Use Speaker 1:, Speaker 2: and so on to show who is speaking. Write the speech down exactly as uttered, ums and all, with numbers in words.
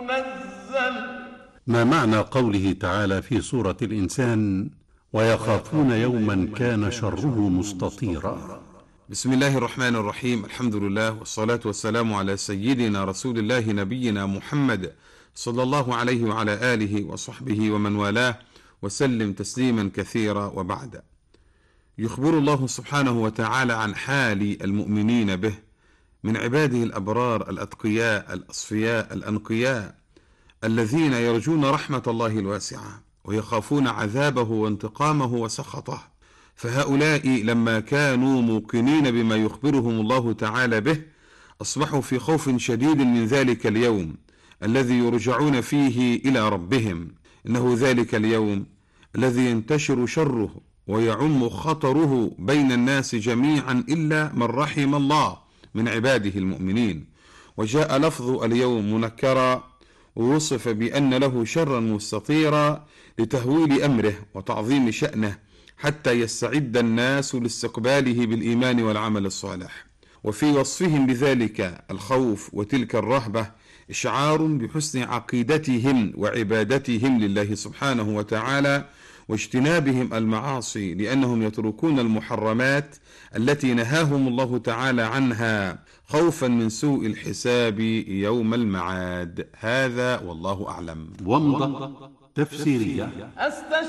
Speaker 1: المنزل.
Speaker 2: ما معنى قوله تعالى في سورة الإنسان ويخافون يوما كان شره مستطيرا؟
Speaker 3: بسم الله الرحمن الرحيم. الحمد لله والصلاة والسلام على سيدنا رسول الله نبينا محمد صلى الله عليه وعلى آله وصحبه ومن والاه وسلم تسليما كثيرا. وبعد، يخبر الله سبحانه وتعالى عن حال المؤمنين به من عباده الأبرار الأتقياء الأصفياء الأنقياء الذين يرجون رحمة الله الواسعة ويخافون عذابه وانتقامه وسخطه. فهؤلاء لما كانوا موقنين بما يخبرهم الله تعالى به أصبحوا في خوف شديد من ذلك اليوم الذي يرجعون فيه إلى ربهم. إنه ذلك اليوم الذي ينتشر شره ويعم خطره بين الناس جميعا إلا من رحم الله من عباده المؤمنين. وجاء لفظ اليوم منكرا ووصف بأن له شرا مستطيرا لتهويل أمره وتعظيم شأنه حتى يستعد الناس لاستقباله بالإيمان والعمل الصالح. وفي وصفهم بذلك الخوف وتلك الرهبة إشعار بحسن عقيدتهم وعبادتهم لله سبحانه وتعالى واجتنابهم المعاصي، لأنهم يتركون المحرمات التي نهاهم الله تعالى عنها خوفا من سوء الحساب يوم المعاد. هذا والله أعلم.
Speaker 2: ومضة تفسيرية.